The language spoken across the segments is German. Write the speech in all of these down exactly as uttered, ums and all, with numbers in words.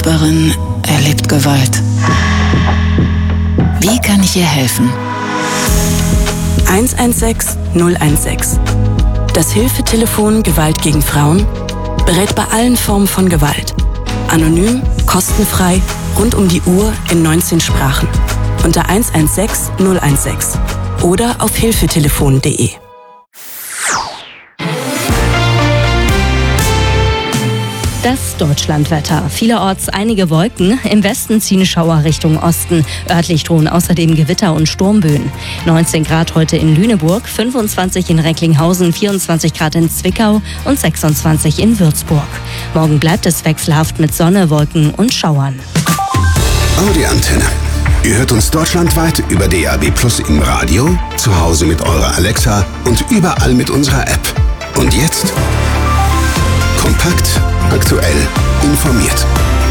Nachbarin erlebt Gewalt. Wie kann ich ihr helfen? eins eins sechs null eins sechs. Das Hilfetelefon Gewalt gegen Frauen berät bei allen Formen von Gewalt. Anonym, kostenfrei, rund um die Uhr in neunzehn Sprachen. Unter eins eins sechs null eins sechs oder auf hilfetelefon punkt de. Das Deutschlandwetter. Vielerorts einige Wolken. Im Westen ziehen Schauer Richtung Osten. Örtlich drohen außerdem Gewitter und Sturmböen. neunzehn Grad heute in Lüneburg, fünfundzwanzig in Recklinghausen, vierundzwanzig Grad in Zwickau und sechsundzwanzig in Würzburg. Morgen bleibt es wechselhaft mit Sonne, Wolken und Schauern. Audi Antenne. Ihr hört uns deutschlandweit über D A B Plus im Radio, zu Hause mit eurer Alexa und überall mit unserer App. Und jetzt kompakt, aktuell, informiert.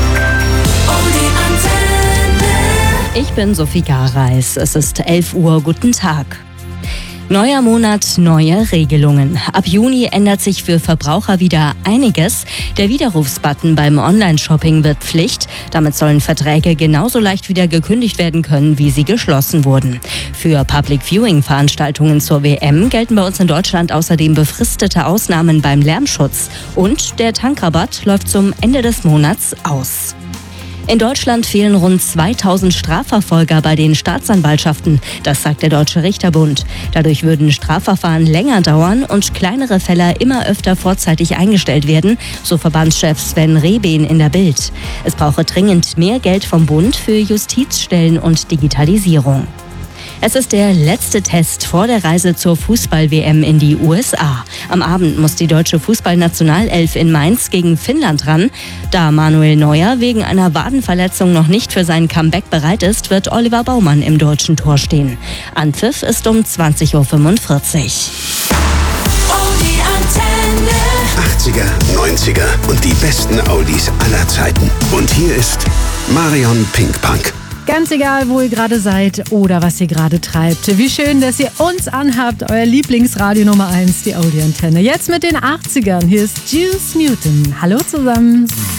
Ich bin Sophie Gareis. Es ist elf Uhr. Guten Tag. Neuer Monat, neue Regelungen. Ab Juni ändert sich für Verbraucher wieder einiges. Der Widerrufsbutton beim Online-Shopping wird Pflicht. Damit sollen Verträge genauso leicht wieder gekündigt werden können, wie sie geschlossen wurden. Für Public-Viewing-Veranstaltungen zur W M gelten bei uns in Deutschland außerdem befristete Ausnahmen beim Lärmschutz. Und der Tankrabatt läuft zum Ende des Monats aus. In Deutschland fehlen rund zweitausend Strafverfolger bei den Staatsanwaltschaften. Das sagt der Deutsche Richterbund. Dadurch würden Strafverfahren länger dauern und kleinere Fälle immer öfter vorzeitig eingestellt werden, so Verbandschef Sven Rehben in der Bild. Es brauche dringend mehr Geld vom Bund für Justizstellen und Digitalisierung. Es ist der letzte Test vor der Reise zur Fußball-W M in die U S A. Am Abend muss die deutsche Fußballnationalelf in Mainz gegen Finnland ran. Da Manuel Neuer wegen einer Wadenverletzung noch nicht für sein Comeback bereit ist, wird Oliver Baumann im deutschen Tor stehen. Anpfiff ist um zwanzig Uhr fünfundvierzig. achtziger, neunziger und die besten Audis aller Zeiten. Und hier ist Marion Pinkpunk. Ganz egal, wo ihr gerade seid oder was ihr gerade treibt. Wie schön, dass ihr uns anhabt. Euer Lieblingsradio Nummer eins, die Audi Antenne. Jetzt mit den achtzigern. Hier ist Juice Newton. Hallo zusammen.